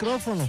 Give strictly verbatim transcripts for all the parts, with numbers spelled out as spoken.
micrófono.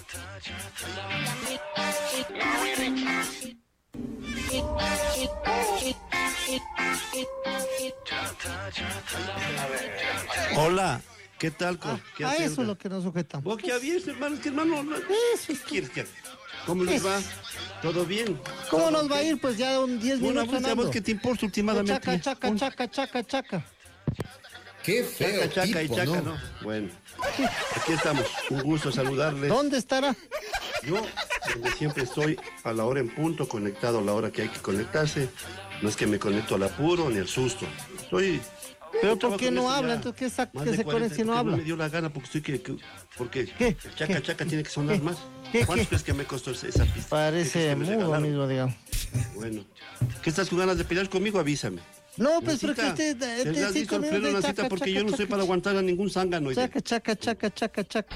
Hola, ¿qué tal? Ah, ¿Qué a haces? eso es lo que nos sujetamos. ¿Vos qué habías, hermano? ¿Qué hermano? Eso ¿Qué es quieres que haga? ¿Cómo les Eso. va? ¿Todo bien? ¿Cómo ¿Todo nos va a ok? ir? Pues ya un diez Una minutos. voz, ¿a vos qué te importa últimamente? Chaca, chaca, Un- chaca, chaca, chaca. Qué feo Chaca, chaca y tipo, chaca, ¿no? ¿no? Bueno, aquí estamos. Un gusto saludarles. ¿Dónde estará? Yo, donde siempre estoy, a la hora en punto, conectado a la hora que hay que conectarse. No es que me conecto al apuro ni al susto. Estoy... Pero Estaba ¿por qué con no esto habla? ya Entonces, ¿qué sa- más que de se cuarenta, conecte si no porque habla? No me dio la gana porque estoy que... que- ¿Por qué? ¿Qué? El chaca, ¿Qué? chaca tiene que sonar ¿Qué? más. ¿Qué? ¿Cuántos ¿Qué? crees que me costó esa esa pista? Parece ¿Qué crees que me mudo regalaron? mismo, digamos. Bueno, ¿qué estás con ganas de pelear conmigo? Avísame. No, pues porque Nacita, usted... ¿te este, has visto cinco el pleno minutos de Nacita? chaca, Porque chaca, yo no chaca, soy para aguantar a ningún zángano. oye. Chaca, chaca, chaca, chaca, chaca.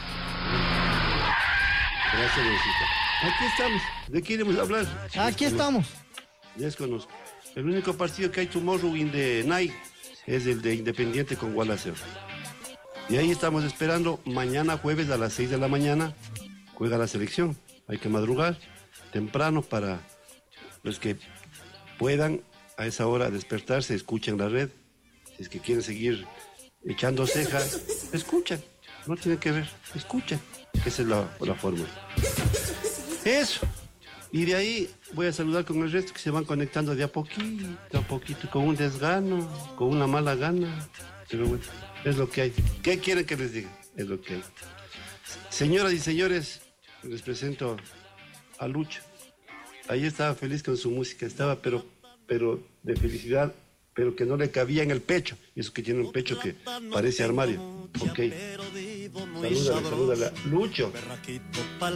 Gracias, Nacita. Aquí estamos. ¿De qué iremos a hablar? Aquí estamos. Desconozco. El único partido que hay tomorrow in the night es el de Independiente con Gualaceo. Y ahí estamos esperando. Mañana jueves a las seis de la mañana juega la selección. Hay que madrugar temprano para los que puedan a esa hora despertarse, escuchen la red. Si es que quieren seguir echando cejas, escuchan. No tienen que ver, escuchan. Esa es la, la forma. Eso. Y de ahí voy a saludar con el resto que se van conectando de a poquito, a poquito, con un desgano, con una mala gana. Pero bueno, es lo que hay. ¿Qué quieren que les diga? Es lo que hay. Señoras y señores, les presento a Lucho. Ahí estaba feliz con su música, estaba pero, pero de felicidad, pero que no le cabía en el pecho. Y eso que tiene un pecho que parece armario. Ok. Salúdale, salúdale. Lucho.